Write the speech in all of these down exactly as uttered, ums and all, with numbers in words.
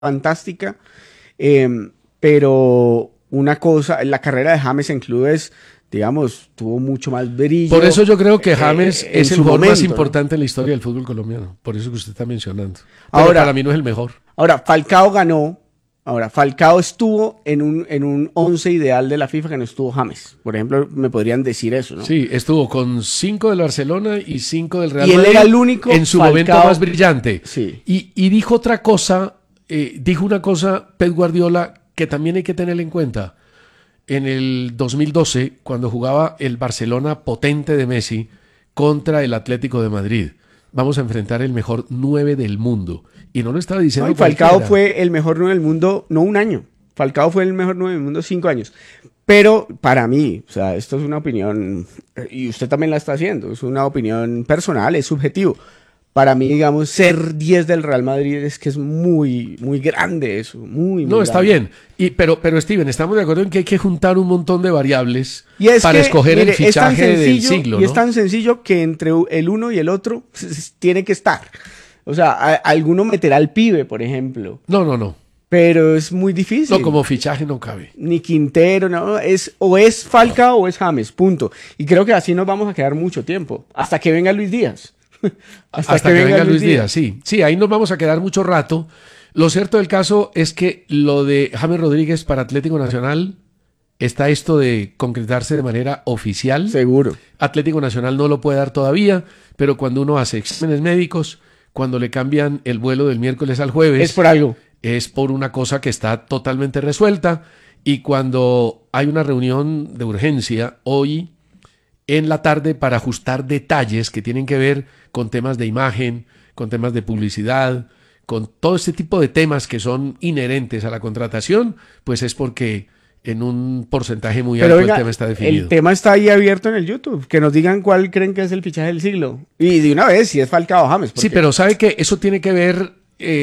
fantástica, eh, pero una cosa, la carrera de James en clubes, digamos, tuvo mucho más brillo. Por eso yo creo que James eh, es el su jugador momento, más ¿no? importante en la historia del fútbol colombiano, por eso que usted está mencionando. Pero Ahora, para mí no es el mejor. Ahora, Falcao ganó. Ahora, Falcao estuvo en un, en un once ideal de la FIFA que no estuvo James. Por ejemplo, me podrían decir eso, ¿no? Sí, estuvo con cinco del Barcelona y cinco del Real Y él Madrid era el único en su Falcao- momento más brillante. Sí. Y, y dijo otra cosa, eh, dijo una cosa Pep Guardiola que también hay que tener en cuenta. En el dos mil doce, cuando jugaba el Barcelona potente de Messi contra el Atlético de Madrid, vamos a enfrentar el mejor nueve del mundo. Y no lo estaba diciendo No, y Falcao cualquiera. fue el mejor nueve del mundo, no un año. Falcao fue el mejor nueve del mundo cinco años. Pero para mí, o sea, esto es una opinión, y usted también la está haciendo, es una opinión personal, es subjetivo. Para mí, digamos, ser diez del Real Madrid es que es muy, muy grande eso, muy, muy No, está grande. bien. Y, pero, pero Steven, estamos de acuerdo en que hay que juntar un montón de variables Y es para que, escoger mire, el fichaje es tan del sencillo, siglo, y ¿no? es tan sencillo que entre el uno y el otro tiene que estar. O sea, a- alguno meterá al pibe, por ejemplo, No, no, no. pero es muy difícil. No, como fichaje no cabe. Ni Quintero, no, es o es Falcao o es James, punto. Y creo que así nos vamos a quedar mucho tiempo, hasta que venga Luis Díaz. Hasta, que, venga Luis Díaz, sí. Sí, ahí nos vamos a quedar mucho rato. Lo cierto del caso es que lo de James Rodríguez para Atlético Nacional está esto de concretarse de manera oficial. Seguro. Atlético Nacional no lo puede dar todavía, pero cuando uno hace exámenes médicos, cuando le cambian el vuelo del miércoles al jueves, Es por algo. es por una cosa que está totalmente resuelta. Y cuando hay una reunión de urgencia hoy en la tarde para ajustar detalles que tienen que ver con temas de imagen, con temas de publicidad, con todo este tipo de temas que son inherentes a la contratación, pues es porque en un porcentaje muy Pero alto venga, el tema está definido. el tema está ahí abierto en el YouTube. Que nos digan cuál creen que es el fichaje del siglo. Y de una vez, si es Falcao o James. Sí, porque- pero sabe que eso tiene que ver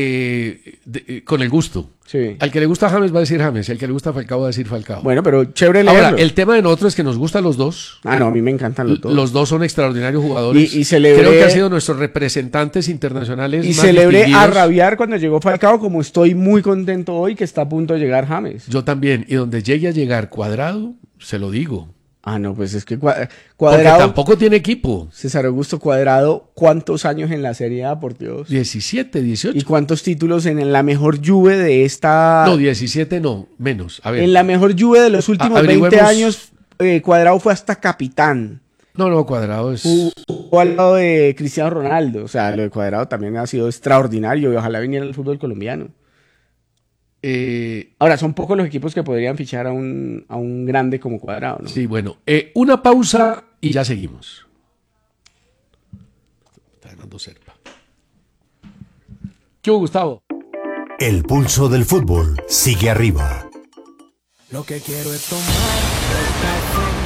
eh, de- eh, con el gusto. Sí. Al que le gusta James va a decir James, y al que le gusta Falcao va a decir Falcao. Bueno, pero chévere leerlo. Ahora, el tema de nosotros es que nos gustan los dos. Ah, no, a mí me encantan los dos. Los dos son extraordinarios jugadores. Y- y celebré- Creo que han sido nuestros representantes internacionales Y más celebré a distinguidos. rabiar cuando llegó Falcao, como estoy muy contento hoy que está a punto de llegar James. Yo también. Y donde llegue a llegar Cuadrado, se lo digo. Ah, no, pues es que Cua- Porque Cuadrado, tampoco tiene equipo. César Augusto Cuadrado, ¿cuántos años en la Serie A, por Dios? diecisiete, ¿Y dieciocho. cuántos títulos en la mejor Juve de esta... No, diecisiete no, menos. A ver. En la mejor Juve de los últimos A- veinte averigüemos- años, eh, Cuadrado fue hasta capitán. No, no, Cuadrado es... Jugó al lado de Cristiano Ronaldo. O sea, lo de Cuadrado también ha sido extraordinario y ojalá viniera el fútbol colombiano. eh, Ahora, son pocos los equipos que podrían fichar a un, a un grande como Cuadrado, ¿no? sí, bueno. eh, una pausa y ya seguimos. Está ganando Serpa. ¿Qué hubo, Gustavo? El pulso del fútbol sigue arriba. Lo que quiero es tomar el café.